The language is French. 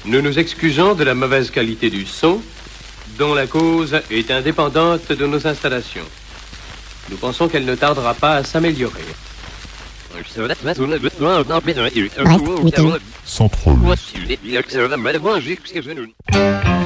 Nous nous excusons de la mauvaise qualité du son, dont la cause est indépendante de nos installations. Nous pensons qu'elle ne tardera pas à s'améliorer. Bref, week-end. Sans trop.